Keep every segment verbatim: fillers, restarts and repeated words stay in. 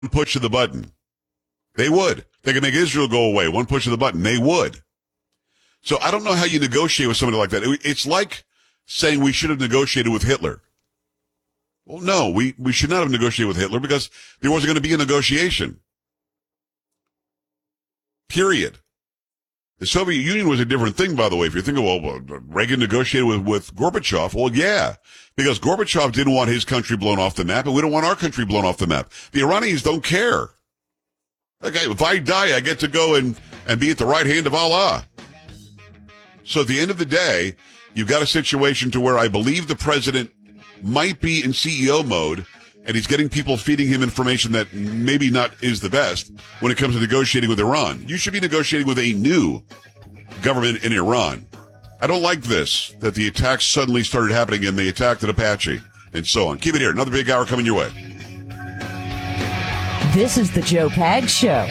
push of the button. They would. They could make Israel go away. One push of the button. They would. So I don't know how you negotiate with somebody like that. It's like saying we should have negotiated with Hitler. Well, no, we, we should not have negotiated with Hitler because there wasn't going to be a negotiation. Period. The Soviet Union was a different thing, by the way. If you think of, well, Reagan negotiated with, with Gorbachev, well, yeah, because Gorbachev didn't want his country blown off the map, and we don't want our country blown off the map. The Iranians don't care. Okay, if I die, I get to go and, and be at the right hand of Allah. So at the end of the day, you've got a situation to where I believe the president might be in C E O mode, and he's getting people feeding him information that maybe not is the best when it comes to negotiating with Iran. You should be negotiating with a new government in Iran. I don't like this, that the attacks suddenly started happening and they attacked an Apache and so on. Keep it here. Another big hour coming your way. This is the Joe Pags Show.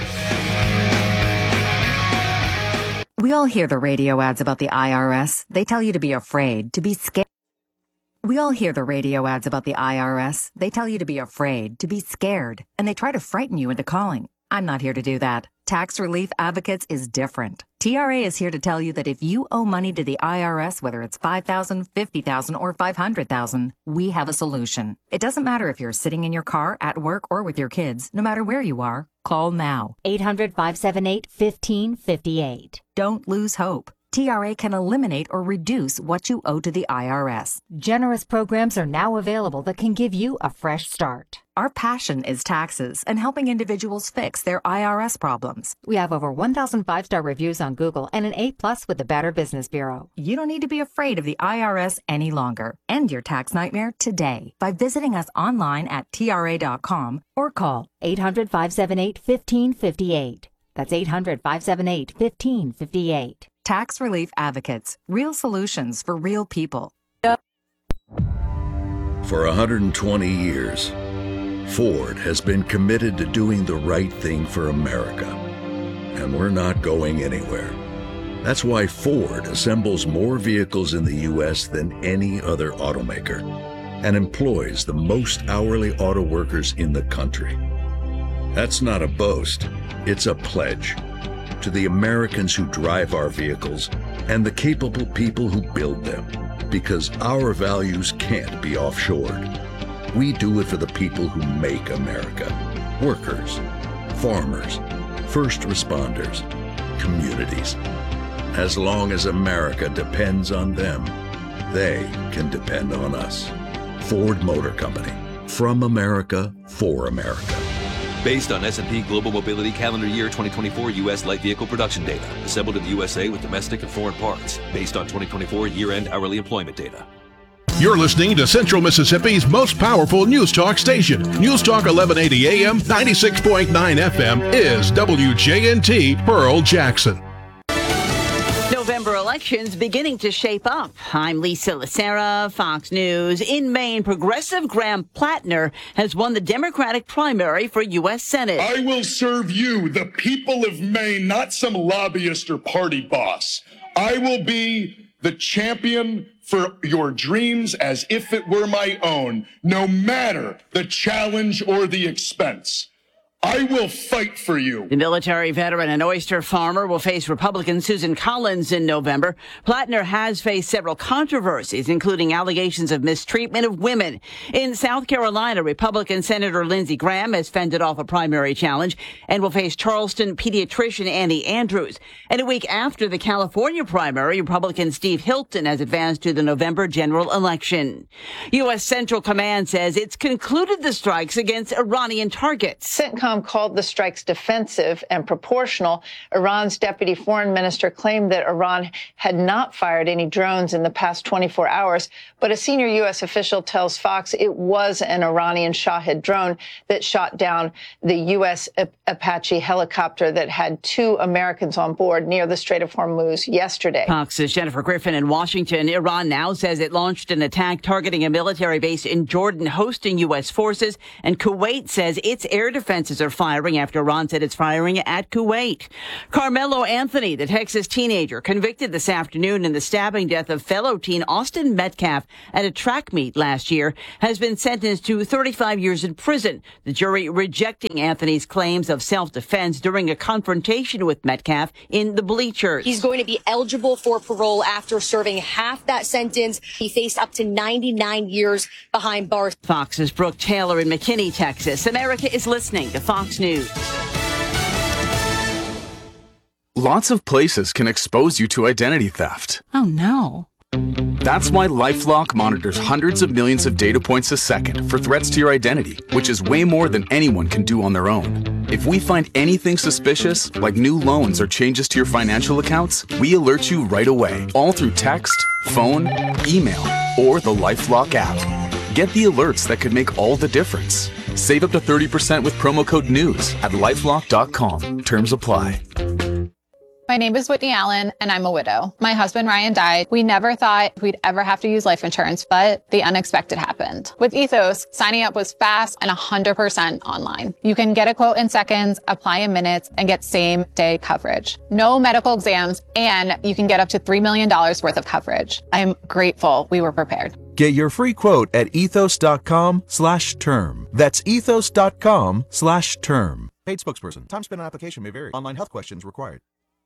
We all hear the radio ads about the I R S. They tell you to be afraid, to be scared. We all hear the radio ads about the I R S. They tell you to be afraid, to be scared, and they try to frighten you into calling. I'm not here to do that. Tax Relief Advocates is different. T R A is here to tell you that if you owe money to the I R S, whether it's five thousand dollars, fifty thousand dollars, or five hundred thousand dollars, we have a solution. It doesn't matter if you're sitting in your car, at work, or with your kids. No matter where you are, call now. eight hundred, five seven eight, one five five eight. Don't lose hope. T R A can eliminate or reduce what you owe to the I R S. Generous programs are now available that can give you a fresh start. Our passion is taxes and helping individuals fix their I R S problems. We have over one thousand five-star reviews on Google and an A plus with the Better Business Bureau. You don't need to be afraid of the I R S any longer. End your tax nightmare today by visiting us online at T R A dot com or call eight hundred, five seven eight, one five five eight. That's eight hundred, five seven eight, one five five eight. Tax Relief Advocates. Real solutions for real people. For one hundred twenty years, Ford has been committed to doing the right thing for America. And we're not going anywhere. That's why Ford assembles more vehicles in the U S than any other automaker and employs the most hourly auto workers in the country. That's not a boast, it's a pledge to the Americans who drive our vehicles and the capable people who build them, because our values can't be offshored. We do it for the people who make America. Workers, farmers, first responders, communities. As long as America depends on them, they can depend on us. Ford Motor Company. From America, for America. Based on S and P Global Mobility Calendar Year twenty twenty-four U S light vehicle production data. Assembled in the U S A with domestic and foreign parts. Based on twenty twenty-four year-end hourly employment data. You're listening to Central Mississippi's most powerful news talk station. News Talk eleven eighty A M, ninety-six point nine F M is W J N T Pearl Jackson. November elections beginning to shape up. I'm Lisa Lacera, Fox News. In Maine, progressive Graham Plattner has won the Democratic primary for U S Senate. I will serve you, the people of Maine, not some lobbyist or party boss. I will be the champion for your dreams as if it were my own, no matter the challenge or the expense. I will fight for you. The military veteran and oyster farmer will face Republican Susan Collins in November. Plattner has faced several controversies, including allegations of mistreatment of women. In South Carolina, Republican Senator Lindsey Graham has fended off a primary challenge and will face Charleston pediatrician Annie Andrews. And a week after the California primary, Republican Steve Hilton has advanced to the November general election. U S. Central Command says it's concluded the strikes against Iranian targets. CENTCOM called the strikes defensive and proportional. Iran's deputy foreign minister claimed that Iran had not fired any drones in the past twenty-four hours, but a senior U S official tells Fox it was an Iranian Shahed drone that shot down the U S Apache helicopter that had two Americans on board near the Strait of Hormuz yesterday. Fox's Jennifer Griffin in Washington. Iran now says it launched an attack targeting a military base in Jordan hosting U S forces, and Kuwait says its air defenses forces are firing after Iran said it's firing at Kuwait. Carmelo Anthony, the Texas teenager, convicted this afternoon in the stabbing death of fellow teen Austin Metcalf at a track meet last year, has been sentenced to thirty-five years in prison. The jury rejecting Anthony's claims of self-defense during a confrontation with Metcalf in the bleachers. He's going to be eligible for parole after serving half that sentence. He faced up to ninety-nine years behind bars. Fox's Brooke Taylor in McKinney, Texas. America is listening to Fox News. Lots of places can expose you to identity theft. Oh, no. That's why LifeLock monitors hundreds of millions of data points a second for threats to your identity, which is way more than anyone can do on their own. If we find anything suspicious, like new loans or changes to your financial accounts, we alert you right away, all through text, phone, email, or the LifeLock app. Get the alerts that could make all the difference. Save up to thirty percent with promo code NEWS at lifelock dot com. Terms apply. My name is Whitney Allen, and I'm a widow. My husband, Ryan, died. We never thought we'd ever have to use life insurance, but the unexpected happened. With Ethos, signing up was fast and one hundred percent online. You can get a quote in seconds, apply in minutes, and get same-day coverage. No medical exams, and you can get up to three million dollars worth of coverage. I'm grateful we were prepared. Get your free quote at ethos.com slash term. That's ethos.com slash term. Paid spokesperson. Time spent on application may vary. Online health questions required.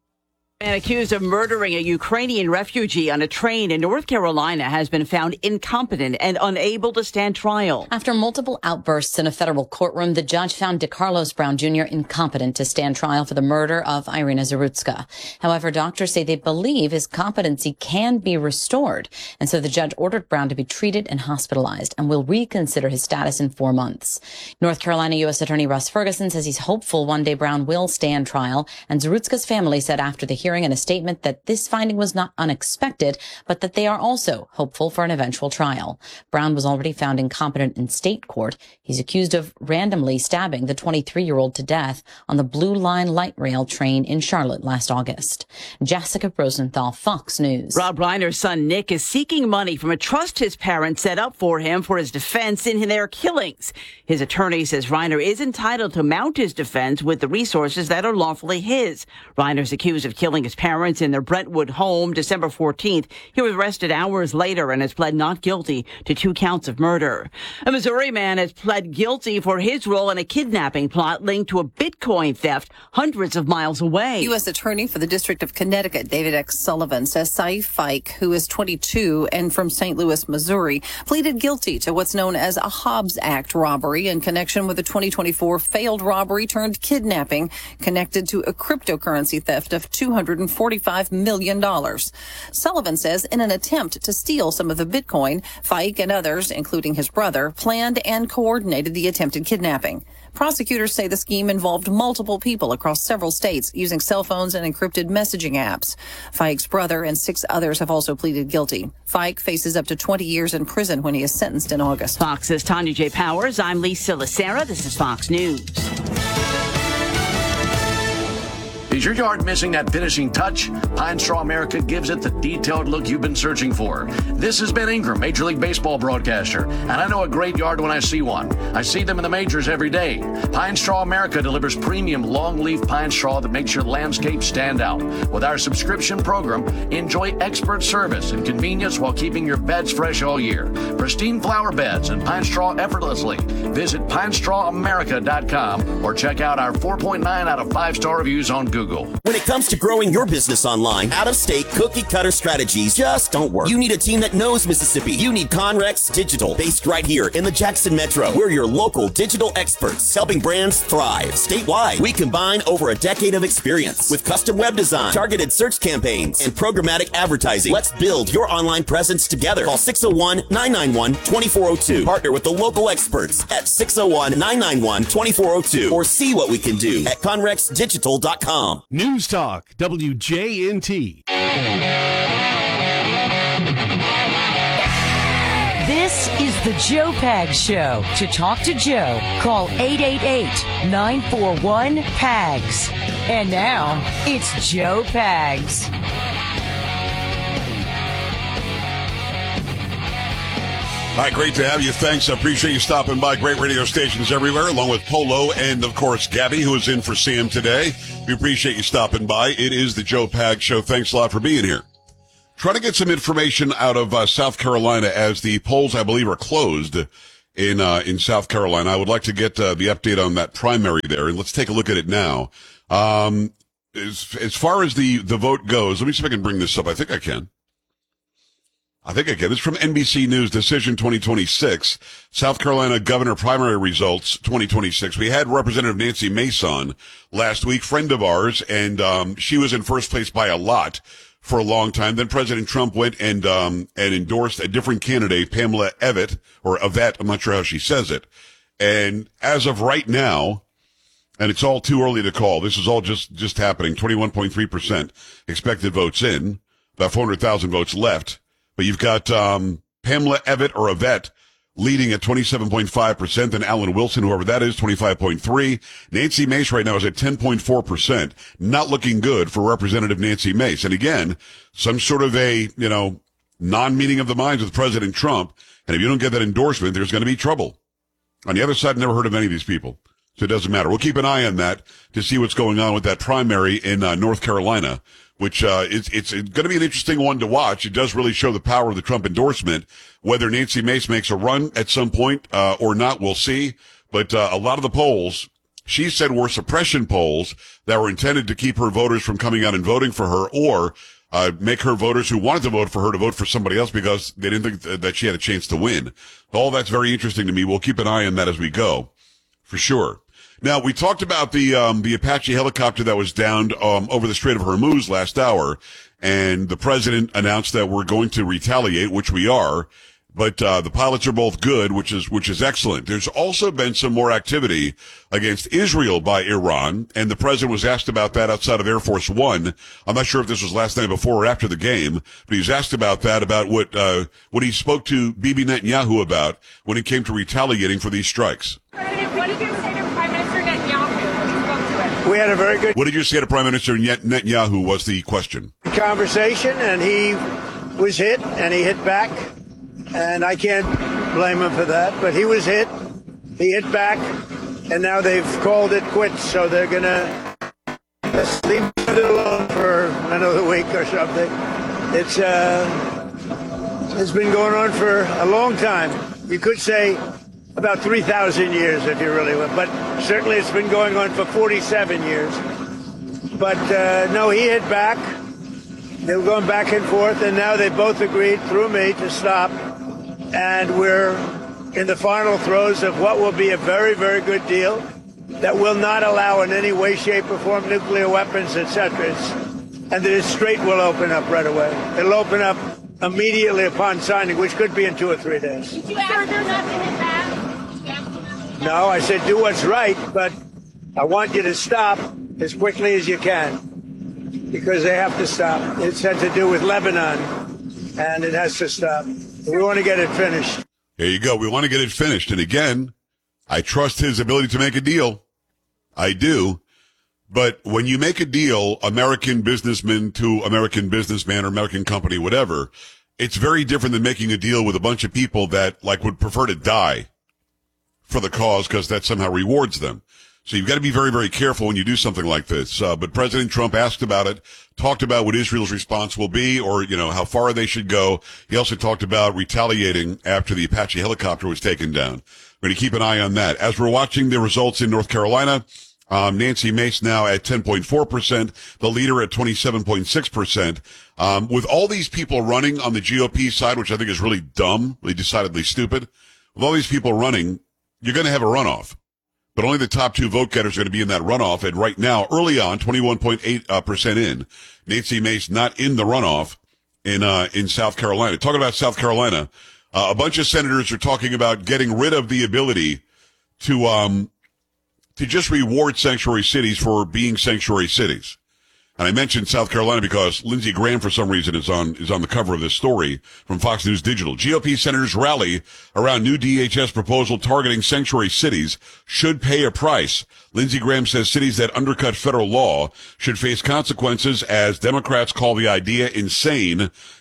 Man accused of murdering a Ukrainian refugee on a train in North Carolina has been found incompetent and unable to stand trial. After multiple outbursts in a federal courtroom, the judge found DeCarlos Brown Junior incompetent to stand trial for the murder of Irina Zarutska. However, doctors say they believe his competency can be restored. And so the judge ordered Brown to be treated and hospitalized and will reconsider his status in four months. North Carolina U S Attorney Russ Ferguson says he's hopeful one day Brown will stand trial. And Zarutska's family said after the hearing in a statement that this finding was not unexpected, but that they are also hopeful for an eventual trial. Brown was already found incompetent in state court. He's accused of randomly stabbing the twenty-three-year-old to death on the Blue Line light rail train in Charlotte last August. Jessica Rosenthal, Fox News. Rob Reiner's son Nick is seeking money from a trust his parents set up for him for his defense in their killings. His attorney says Reiner is entitled to mount his defense with the resources that are lawfully his. Reiner's accused of killing his parents in their Brentwood home December fourteenth. He was arrested hours later and has pled not guilty to two counts of murder. A Missouri man has pled guilty for his role in a kidnapping plot linked to a Bitcoin theft hundreds of miles away. U S Attorney for the District of Connecticut, David X. Sullivan, says Saif Fike, who is twenty-two and from Saint Louis, Missouri, pleaded guilty to what's known as a Hobbs Act robbery in connection with a twenty twenty-four failed robbery turned kidnapping connected to a cryptocurrency theft of two hundred forty-five million dollars. Sullivan says in an attempt to steal some of the Bitcoin, Fike and others, including his brother, planned and coordinated the attempted kidnapping. Prosecutors say the scheme involved multiple people across several states using cell phones and encrypted messaging apps. Fike's brother and six others have also pleaded guilty. Fike faces up to twenty years in prison when he is sentenced in August. Fox's Tanya J. Powers. I'm Lisa Lacera. This is Fox News. Is your yard missing that finishing touch? Pine Straw America gives it the detailed look you've been searching for. This is Ben Ingram, Major League Baseball broadcaster, and I know a great yard when I see one. I see them in the majors every day. Pine Straw America delivers premium long-leaf pine straw that makes your landscape stand out. With our subscription program, enjoy expert service and convenience while keeping your beds fresh all year. Pristine flower beds and pine straw effortlessly. Visit pine straw america dot com or check out our four point nine out of five star reviews on Google. When it comes to growing your business online, out-of-state cookie-cutter strategies just don't work. You need a team that knows Mississippi. You need Conrex Digital, based right here in the Jackson Metro. We're your local digital experts, helping brands thrive statewide. We combine over a decade of experience with custom web design, targeted search campaigns, and programmatic advertising. Let's build your online presence together. Call six oh one, nine nine one, two four oh two. Partner with the local experts at six oh one, nine nine one, two four oh two or see what we can do at conrex digital dot com. News Talk, W J N T. This is the Joe Pags Show. To talk to Joe, call eight eight eight, nine four one, P A G S. And now, it's Joe Pags. Hi, great to have you. Thanks. I appreciate you stopping by. Great radio stations everywhere, along with Polo and, of course, Gabby, who is in for Sam today. We appreciate you stopping by. It is the Joe Pag Show. Thanks a lot for being here. Trying to get some information out of uh, South Carolina as the polls, I believe, are closed in uh, in South Carolina. I would like to get uh, the update on that primary there, and let's take a look at it now. Um, as, as far as the, the vote goes, let me see if I can bring this up. I think I can. I think I can. This is from N B C News, Decision twenty twenty-six, South Carolina governor primary results twenty twenty-six. We had Representative Nancy Mason last week, friend of ours, and um, she was in first place by a lot for a long time. Then President Trump went and um, and endorsed a different candidate, Pamela Evette, or Evette, I'm not sure how she says it. And as of right now, and it's all too early to call, this is all just, just happening, twenty-one point three percent expected votes in, about four hundred thousand votes left. But you've got um, Pamela Evette or Evette leading at twenty-seven point five percent, then Alan Wilson, whoever that is, twenty-five point three. Nancy Mace right now is at ten point four percent. Not looking good for Representative Nancy Mace. And again, some sort of a, you know, non-meeting of the minds with President Trump. And if you don't get that endorsement, there's going to be trouble. On the other side, never heard of any of these people. So it doesn't matter. We'll keep an eye on that to see what's going on with that primary in uh, North Carolina, which uh, is, it's going to be an interesting one to watch. It does really show the power of the Trump endorsement. Whether Nancy Mace makes a run at some point uh, or not, we'll see. But uh, a lot of the polls, she said, were suppression polls that were intended to keep her voters from coming out and voting for her, or uh, make her voters who wanted to vote for her to vote for somebody else because they didn't think th- that she had a chance to win. All that's very interesting to me. We'll keep an eye on that as we go, for sure. Now, we talked about the um, the Apache helicopter that was downed um, over the Strait of Hormuz last hour, and the president announced that we're going to retaliate, which we are. But uh, the pilots are both good, which is which is excellent. There's also been some more activity against Israel by Iran, and the president was asked about that outside of Air Force One. I'm not sure if this was last night before or after the game, but he was asked about that, about what uh, what he spoke to Bibi Netanyahu about when it came to retaliating for these strikes. What did you say to Prime Minister Netanyahu when you spoke to him? We had a very good What did you say to Prime Minister Netanyahu was the question. conversation, and he was hit, and he hit back. And I can't blame him for that, but he was hit, he hit back, and now they've called it quits, so they're going to leave it alone for another week or something. It's, uh, it's been going on for a long time. You could say about three thousand years if you really want, but certainly it's been going on for forty-seven years. But, uh, no, he hit back. They were going back and forth, and now they both agreed through me to stop. And we're in the final throes of what will be a very, very good deal that will not allow in any way, shape, or form nuclear weapons, et cetera. It's, and the Strait will open up right away. It'll open up immediately upon signing, which could be in two or three days. Did you ask her not to hit back? No, I said do what's right, but I want you to stop as quickly as you can, because they have to stop. It's had to do with Lebanon, and it has to stop. We want to get it finished. There you go. We want to get it finished. And again, I trust his ability to make a deal. I do. But when you make a deal, American businessman to American businessman or American company, whatever, it's very different than making a deal with a bunch of people that like would prefer to die for the cause because that somehow rewards them. So you've got to be very, very careful when you do something like this. Uh, but President Trump asked about it, talked about what Israel's response will be, or, you know, how far they should go. He also talked about retaliating after the Apache helicopter was taken down. We're going to keep an eye on that. As we're watching the results in North Carolina, um, Nancy Mace now at ten point four percent, the leader at twenty-seven point six percent. Um, with all these people running on the G O P side, which I think is really dumb, really decidedly stupid, with all these people running, you're going to have a runoff. But only the top two vote getters are going to be in that runoff. And right now, early on, twenty-one point eight percent in, Nancy Mace not in the runoff in uh, in South Carolina. Talking about South Carolina, uh, a bunch of senators are talking about getting rid of the ability to um to just reward sanctuary cities for being sanctuary cities. And I mentioned South Carolina because Lindsey Graham, for some reason, is on is on the cover of this story from Fox News Digital. G O P senators rally around new D H S proposal targeting sanctuary cities should pay a price. Lindsey Graham says cities that undercut federal law should face consequences as Democrats call the idea insane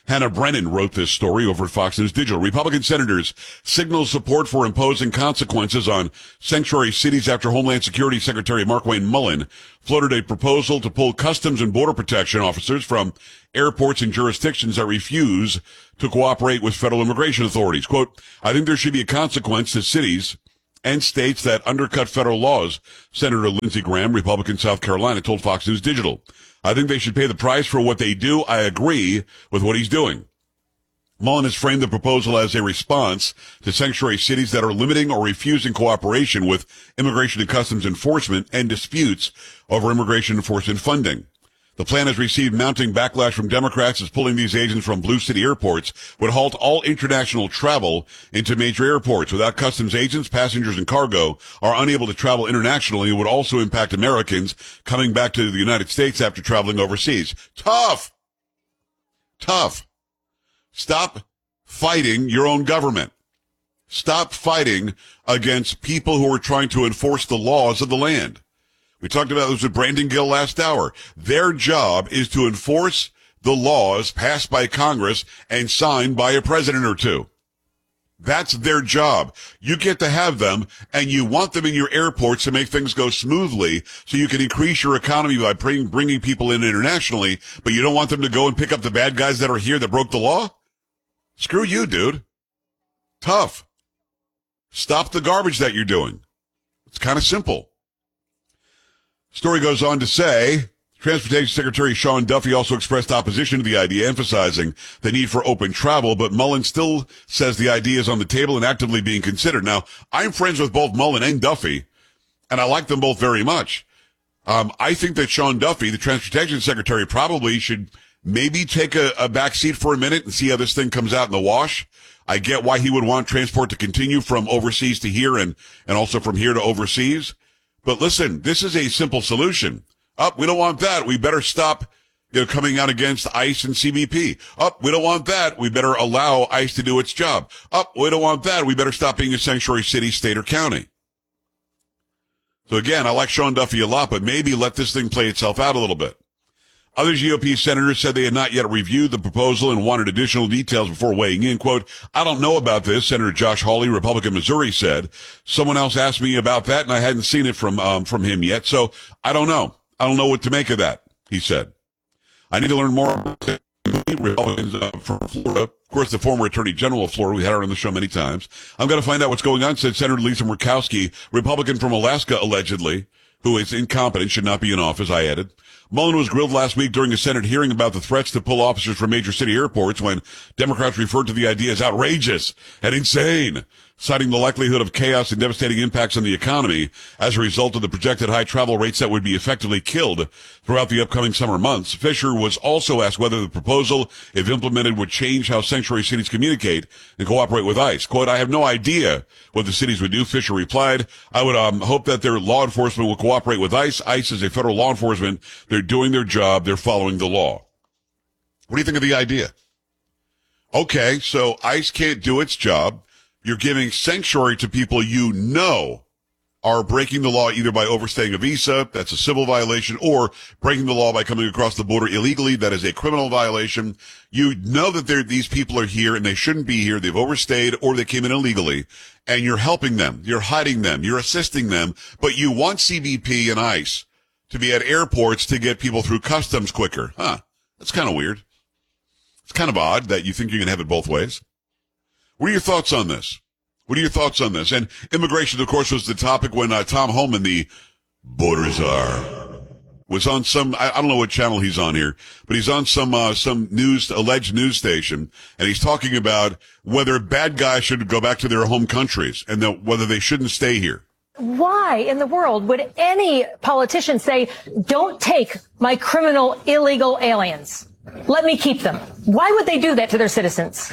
Hannah Brennan wrote this story over at Fox News Digital. Republican senators signal support for imposing consequences on sanctuary cities after Homeland Security Secretary Markwayne Mullin floated a proposal to pull Customs and Border Protection officers from airports and jurisdictions that refuse to cooperate with federal immigration authorities. Quote, I think there should be a consequence to cities and states that undercut federal laws, Senator Lindsey Graham, Republican, South Carolina, told Fox News Digital. I think they should pay the price for what they do. I agree with what he's doing. Mullin has framed the proposal as a response to sanctuary cities that are limiting or refusing cooperation with immigration and customs enforcement and disputes over immigration enforcement funding. The plan has received mounting backlash from Democrats as pulling these agents from blue city airports would halt all international travel into major airports. Without customs agents, passengers and cargo are unable to travel internationally. It would also impact Americans coming back to the United States after traveling overseas. Tough. Tough. Stop fighting your own government. Stop fighting against people who are trying to enforce the laws of the land. We talked about this with Brandon Gill last hour. Their job is to enforce the laws passed by Congress and signed by a president or two. That's their job. You get to have them, and you want them in your airports to make things go smoothly so you can increase your economy by bring, bringing people in internationally, but you don't want them to go and pick up the bad guys that are here that broke the law? Screw you, dude. Tough. Stop the garbage that you're doing. It's kind of simple. Story goes on to say, Transportation Secretary Sean Duffy also expressed opposition to the idea, emphasizing the need for open travel, but Mullin still says the idea is on the table and actively being considered. Now, I'm friends with both Mullin and Duffy, and I like them both very much. Um, I think that Sean Duffy, the Transportation Secretary, probably should maybe take a, a back seat for a minute and see how this thing comes out in the wash. I get why he would want transport to continue from overseas to here and, and also from here to overseas. But listen, this is a simple solution. Up, oh, we don't want that. We better stop, you know, coming out against ICE and C B P. Up, oh, we don't want that. We better allow ICE to do its job. Up, oh, we don't want that. We better stop being a sanctuary city, state, or county. So again, I like Sean Duffy a lot, but maybe let this thing play itself out a little bit. Other G O P senators said they had not yet reviewed the proposal and wanted additional details before weighing in. Quote, I don't know about this, Senator Josh Hawley, Republican Missouri, said. Someone else asked me about that, and I hadn't seen it from um, from him yet, so I don't know. I don't know what to make of that, he said. I need to learn more about it. Republicans uh, from Florida. Of course, the former Attorney General of Florida. We had her on the show many times. I'm going to find out what's going on, said Senator Lisa Murkowski, Republican from Alaska, allegedly, who is incompetent, should not be in office, I added. Mullin was grilled last week during a Senate hearing about the threats to pull officers from major city airports when Democrats referred to the idea as outrageous and insane, citing the likelihood of chaos and devastating impacts on the economy as a result of the projected high travel rates that would be effectively killed throughout the upcoming summer months. Fisher was also asked whether the proposal, if implemented, would change how sanctuary cities communicate and cooperate with ICE. Quote, I have no idea what the cities would do, Fisher replied. I would um, hope that their law enforcement will cooperate with ICE. ICE is a federal law enforcement. They're doing their job. They're following the law. What do you think of the idea? Okay, so ICE can't do its job. You're giving sanctuary to people you know are breaking the law either by overstaying a visa, that's a civil violation, or breaking the law by coming across the border illegally, that is a criminal violation. You know that they're, these people are here and they shouldn't be here, they've overstayed, or they came in illegally, and you're helping them, you're hiding them, you're assisting them, but you want C B P and ICE to be at airports to get people through customs quicker. Huh, that's kind of weird. It's kind of odd that you think you can have it both ways. What are your thoughts on this? What are your thoughts on this? And immigration, of course, was the topic when uh, Tom Homan, the border czar, was on some, I, I don't know what channel he's on here, but he's on some, uh, some news, alleged news station, and he's talking about whether bad guys should go back to their home countries and that whether they shouldn't stay here. Why in the world would any politician say, don't take my criminal, illegal aliens? Let me keep them. Why would they do that to their citizens?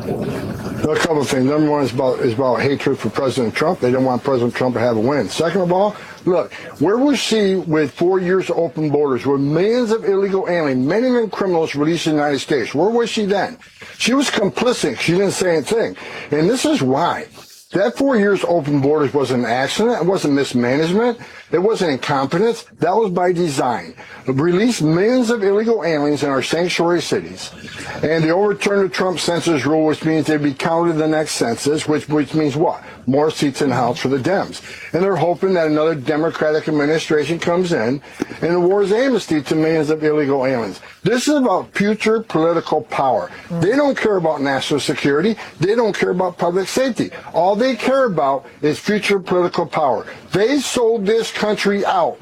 A couple of things. Number one is about, is about hatred for President Trump. They don't want President Trump to have a win. Second of all, look, where was she with four years of open borders, with millions of illegal aliens, many of them criminals released in the United States? Where was she then? She was complicit. She didn't say anything. And this is why. That four years open borders wasn't an accident. It wasn't mismanagement. It wasn't incompetence. That was by design. Release millions of illegal aliens in our sanctuary cities, and they overturned the Trump census rule, which means they'd be counted in the next census, which, which means what? More seats in the House for the Dems. And they're hoping that another Democratic administration comes in and awards amnesty to millions of illegal aliens. This is about future political power. They don't care about national security. They don't care about public safety. All they care about is future political power. They sold this country out